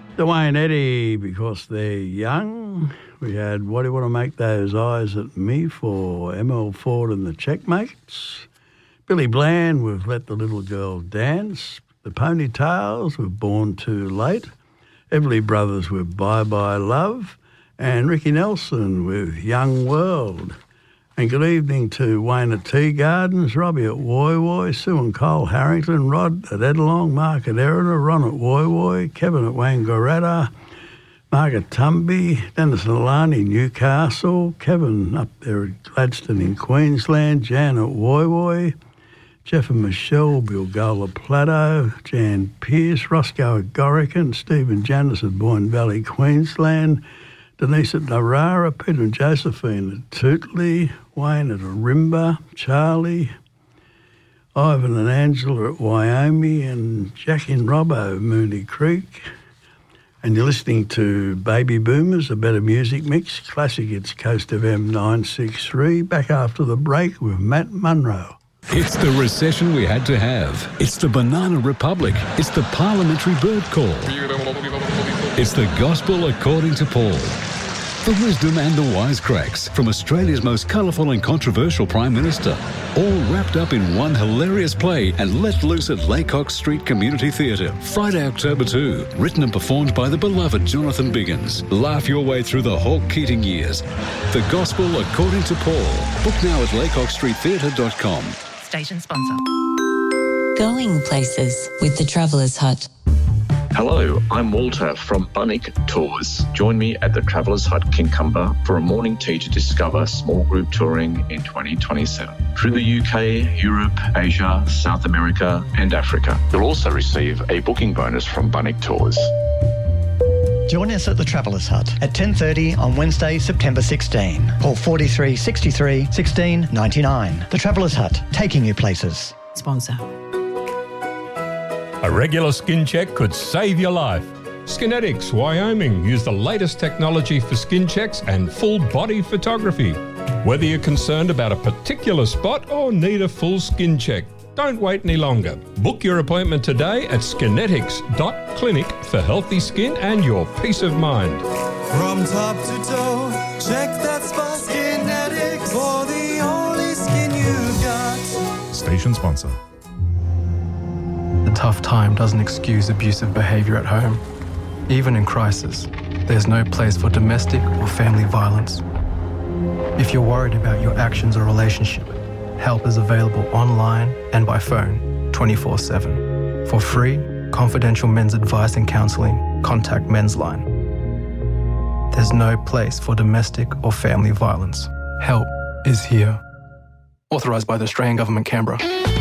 Dwayne Eddy, because they're young. We had What Do You Want to Make Those Eyes at Me for ML Ford and the Checkmates. Billy Bland with Let the Little Girl Dance. The Ponytails with Born Too Late. Everly Brothers with Bye Bye Love. And Ricky Nelson with Young World. And good evening to Wayne at Tea Gardens, Robbie at Woy Woy, Sue and Cole Harrington, Rod at Edelong, Mark at Erina, Ron at Woy Woy, Kevin at Wangaratta, Mark at Tumby, Dennis and Alani, Newcastle, Kevin up there at Gladstone in Queensland, Jan at Woy Woy, Jeff and Michelle, Bilgola Plateau, Jan Pearce, Roscoe at Gorican, Stephen Janice at Boyne Valley, Queensland, Denise at Narara, Peter and Josephine at Tootley, Wayne at Arimba, Charlie, Ivan and Angela at Wyoming, and Jack and Robbo, Mooney Creek. And you're listening to Baby Boomers, a better music mix. Classic, it's Coast FM 963. Back after the break with Matt Munro. It's the recession we had to have. It's the Banana Republic. It's the parliamentary bird call. It's the gospel according to Paul. The wisdom and the wisecracks from Australia's most colourful and controversial Prime Minister. All wrapped up in one hilarious play and let loose at Laycock Street Community Theatre. Friday, October 2. Written and performed by the beloved Jonathan Biggins. Laugh your way through the Hawke Keating years. The Gospel According to Paul. Book now at laycockstreettheatre.com. Station sponsor. Going places with the Traveller's Hut. Hello, I'm Walter from Bunnick Tours. Join me at the Traveller's Hut Kincumber for a morning tea to discover small group touring in 2027 through the UK, Europe, Asia, South America and Africa. You'll also receive a booking bonus from Bunnick Tours. Join us at the Traveller's Hut at 10:30 on Wednesday, September 16. Call 43 63 16 99. The Traveller's Hut, taking you places. Sponsor. A regular skin check could save your life. Skinetics, Wyoming, use the latest technology for skin checks and full body photography. Whether you're concerned about a particular spot or need a full skin check, don't wait any longer. Book your appointment today at skinetics.clinic for healthy skin and your peace of mind. From top to toe, check that spot. Skinetics for the only skin you've got. Station sponsor. A tough time doesn't excuse abusive behaviour at home. Even in crisis, there's no place for domestic or family violence. If you're worried about your actions or relationship, help is available online and by phone 24/7. For free, confidential men's advice and counselling, contact Men's Line. There's no place for domestic or family violence. Help is here. Authorised by the Australian Government, Canberra.